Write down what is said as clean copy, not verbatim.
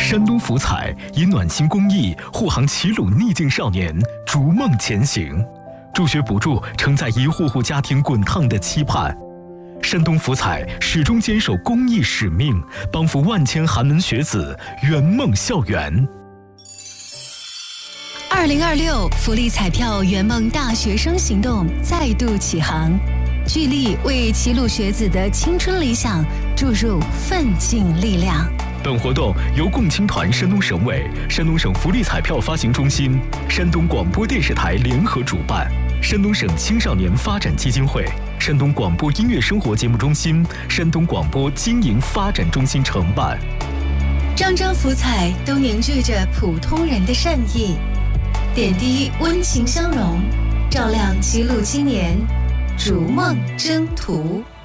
山东福彩以暖心公益护航齐鲁逆境少年逐梦前行，助学补助承载一户户家庭滚烫的期盼。山东福彩始终坚守公益使命，帮扶万千寒门学子圆梦校园。 2026福利彩票圆梦大学生行动再度启航，聚力为齐鲁学子的青春理想注入奋进力量。 本活动由共青团山东省委、山东省福利彩票发行中心、山东广播电视台联合主办，山东省青少年发展基金会、山东广播音乐生活节目中心、山东广播经营发展中心承办。 张张福彩都凝聚着普通人的善意，点滴温情相融，照亮齐鲁青年逐梦征途。